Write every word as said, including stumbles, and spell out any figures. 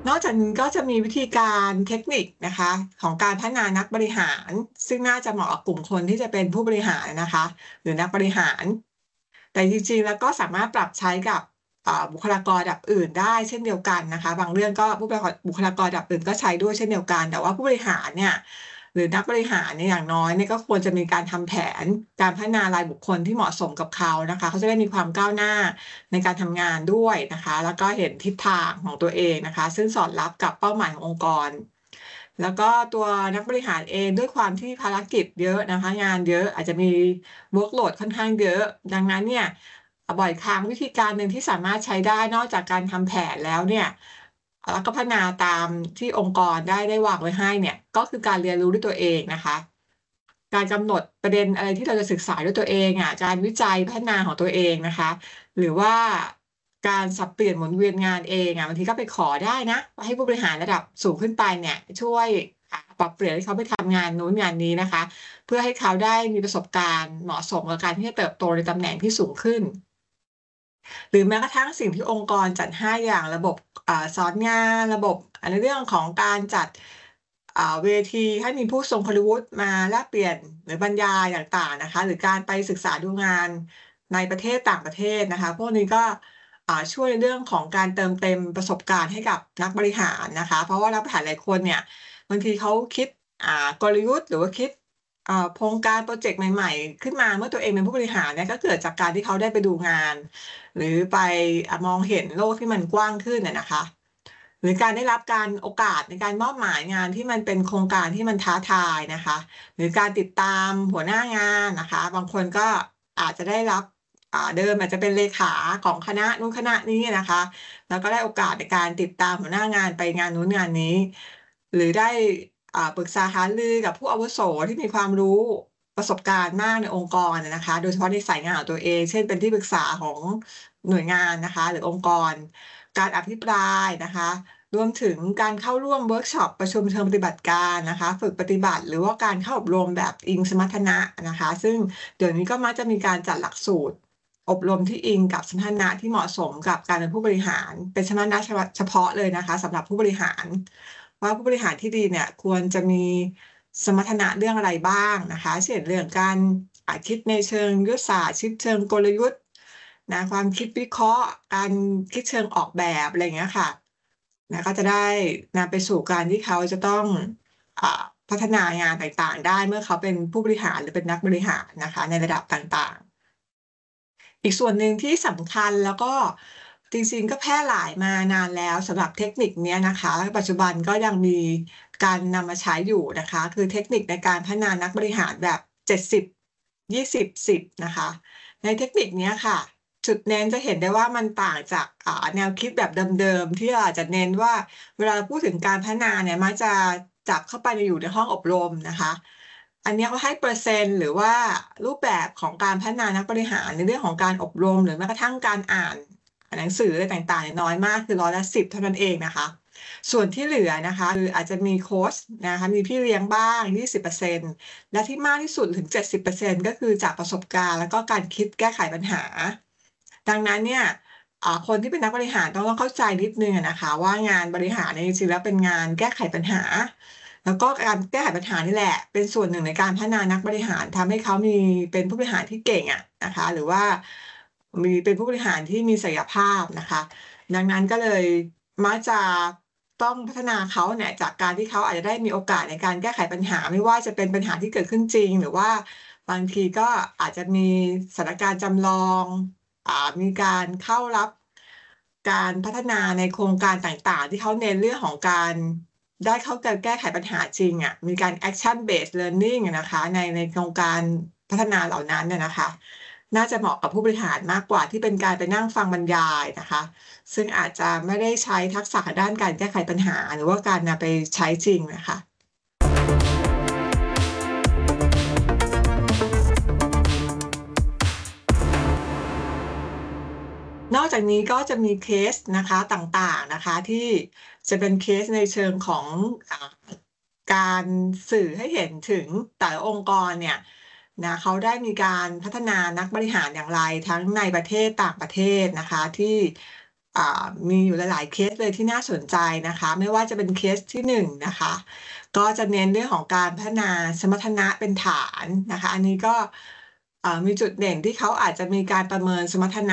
นอกจากนี้ก็จะมีวิธีการเทคนิคนะคะของการพัฒนานักบริหารซึ่งน่าจะเหมาะกับกลุ่มคนที่จะเป็นผู้บริหารนะคะหรือนักบริหารแต่จริงๆแล้วก็สามารถปรับใช้กับอ่าบุคลากรระดับอื่นได้เช่นเดียวกันนะคะบางเรื่องก็ผู้บริหารบุคลากรระดับอื่นก็ใช้ด้วยเช่นเดียวกันแต่ว่าผู้บริหารเนี่ยหรือนักบริหารเนี่ยอย่างน้อยเนี่ยก็ควรจะมีการทำแผนการพัฒนารายบุคคลที่เหมาะสมกับเขานะคะเขาจะได้มีความก้าวหน้าในการทำงานด้วยนะคะแล้วก็เห็นทิศทางของตัวเองนะคะซึ่งสอดรับกับเป้าหมายขององค์กรแล้วก็ตัวนักบริหารเองด้วยความที่ภารกิจเยอะนะคะงานเยอะอาจจะมี workload ค่อนข้างเยอะดังนั้นเนี่ยบ่อยครั้งวิธีการหนึ่งที่สามารถใช้ได้นอกจากการทำแผนแล้วเนี่ยแล้วก็พัฒนาตามที่องค์กรได้ได้วางไว้ให้เนี่ยก็คือการเรียนรู้ด้วยตัวเองนะคะการกำหนดประเด็นอะไรที่เราจะศึกษาด้วยตัวเองอะการวิจัยพัฒนาของตัวเองนะคะหรือว่าการสับเปลี่ยนหมุนเวียนงานเองอะบางทีก็ไปขอได้นะให้ผู้บริหารระดับสูงขึ้นไปเนี่ยช่วยอ่าปรับเปลี่ยนให้เขาไปทำงานนู้นงานนี้นะคะ เพื่อให้เขาได้มีประสบการณ์เหมาะสมกับการที่จะเติบโตในตำแหน่งที่สูงขึ้นหรือแม้กระทั่งสิ่งที่องค์กรจัดให้อย่างระบบอ่าสอนงานระบบอ่าในเรื่องของการจัดอ่าเวทีให้มีผู้ทรงคุณวุฒิมาแลกเปลี่ยนหรือบรรยายต่างๆนะคะหรือการไปศึกษาดูงานในประเทศต่างประเทศนะคะพวกนี้ก็อ่าช่วยในเรื่องของการเติมเต็มประสบการณ์ให้กับนักบริหารนะคะเพราะว่านักบริหารหลายคนเนี่ยบางทีเขาคิดอ่ากลยุทธ์หรือว่าคิด อ่าโครงการพรอเจกต์ใหม่ๆขึ้นมาเมื่อตัวเองเป็นผู้บริหารเนี่ยก็เกิดจากการที่เขาได้ไปดูงานหรือไปอ่ามองเห็นโลกที่มันกว้างขึ้นอะนะคะหรือการได้รับการโอกาสในการมอบหมายงานที่มันเป็นโครงการที่มันท้าทายนะคะหรือการติดตามหัวหน้างานนะคะบางคนก็อาจจะได้รับอ่าเดิมอาจจะเป็นเลขาของคณะนู้นคณะนี้นะคะแล้วก็ได้โอกาสในการติดตามหัวหน้างานไปงานนู้นงานนี้หรือได้ อ่าปรึกษาหารือกับผู้อาวุโสที่มีความรู้ประสบการณ์มากในองค์กรอะนะคะโดยเฉพาะในสายงานของตัวเองเช่นเป็นที่ปรึกษาของหน่วยงานนะคะหรือองค์กรการอภิปรายนะคะรวมถึงการเข้าร่วมเวิร์กช็อปประชุมเชิงปฏิบัติการนะคะฝึกปฏิบัติหรือว่าการเข้าอบรมแบบอิงสมรรถนะนะคะซึ่งเดี๋ยวนี้ก็มักจะมีการจัดหลักสูตรอบรมที่อิงกับสมรรถนะที่เหมาะสมกับการเป็นผู้บริหารเป็นสมรรถนะเฉพาะเลยนะคะสำหรับผู้บริหาร ว่าผู้บริหารที่ดีเนี่ยควรจะมีสมรรถนะเรื่องอะไรบ้างนะคะเช่นเรื่องการอ่าคิดในเชิงยุทธศาสตร์คิดเชิงกลยุทธ์นะความคิดวิเคราะห์การคิดเชิงออกแบบอะไรอย่างเงี้ยค่ะนะก็จะได้นำไปสู่การที่เขาจะต้องอ่าพัฒนางานต่างๆได้เมื่อเขาเป็นผู้บริหารหรือเป็นนักบริหารนะคะในระดับต่างๆ อีกส่วนหนึ่งที่สำคัญแล้วก็จริงๆก็แพร่หลายมานานแล้วสำหรับเทคนิคเนี้ยนะคะปัจจุบันก็ยังมีการนำมาใช้อยู่นะคะคือเทคนิคในการพัฒนานักบริหารแบบเจ็ดสิบ ยี่สิบ สิบนะคะในเทคนิคเนี้ยค่ะจุดเน้นจะเห็นได้ว่ามันต่างจากอ่าแนวคิดแบบเดิมๆที่อาจจะเน้นว่าเวลาเราพูดถึงการพัฒนาเนี่ยมักจะจับเข้าไปในอยู่ในห้องอบรมนะคะ อันเนี้ยเขาให้เปอร์เซ็นต์หรือว่ารูปแบบของการพัฒนานักบริหารในเรื่องของการอบรมหรือแม้กระทั่งการอ่านหนังสืออะไรต่างๆเนี่ยน้อยมากคือร้อยละสิบเท่านั้นเองนะคะส่วนที่เหลือนะคะคืออาจจะมีโค้ชนะคะมีพี่เลี้ยงบ้างยี่สิบเปอร์เซ็นต์และที่มากที่สุดถึงเจ็ดสิบเปอร์เซ็นต์ก็คือจากประสบการณ์แล้วก็การคิดแก้ไขปัญหาดังนั้นเนี่ยอ่าคนที่เป็นนักบริหารต้องต้องเข้าใจนิดหนึ่งอะนะคะว่างานบริหารเนี่ยจริงๆแล้วเป็นงานแก้ไขปัญหา แล้วก็การแก้ไขปัญหานี่แหละเป็นส่วนหนึ่งในการพัฒนานักบริหารทำให้เขามีเป็นผู้บริหารที่เก่งอะนะคะหรือว่ามีเป็นผู้บริหารที่มีศักยภาพนะคะดังนั้นก็เลยมักจะต้องพัฒนาเขาเนี่ยจากการที่เขาอาจจะได้มีโอกาสในการแก้ไขปัญหาไม่ว่าจะเป็นปัญหาที่เกิดขึ้นจริงหรือว่าบางทีก็อาจจะมีสถานการณ์จำลองอ่ามีการเข้ารับการพัฒนาในโครงการต่างๆที่เขาเน้นเรื่องของการ ได้เข้าใจแก้ไขปัญหาจริงอะมีการ action based learning อะนะคะในในโครงการพัฒนาเหล่านั้นน่ะนะคะน่าจะเหมาะกับผู้บริหารมากกว่าที่เป็นการไปนั่งฟังบรรยายนะคะซึ่งอาจจะไม่ได้ใช้ทักษะด้านการแก้ไขปัญหาหรือว่าการนำไปใช้จริงนะคะ นอกจากนี้ก็จะมีเคสนะคะต่างๆนะคะที่จะเป็นเคสในเชิงของอ่าการสื่อให้เห็นถึงแต่ละองค์กรเนี่ยนะเขาได้มีการพัฒนานักบริหารอย่างไรทั้งในประเทศต่างประเทศนะคะที่อ่ามีอยู่หลายๆเคสเลยที่น่าสนใจนะคะไม่ว่าจะเป็นเคสที่หนึ่งนะคะก็จะเน้นเรื่องของการพัฒนาสมรรถนะเป็นฐานนะคะอันนี้ก็เอ่อมีจุดเด่นที่เขาอาจจะมีการประเมินสมรรถนะ